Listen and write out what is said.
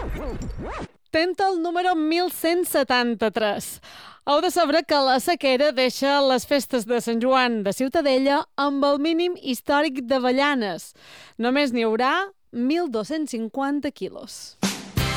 Tenta el número 1173. Heu de saber que la sequera deixa les festes de Sant Joan de Ciutadella amb el mínim històric d'avellanes. Només n'hi haurà 1.250 quilos.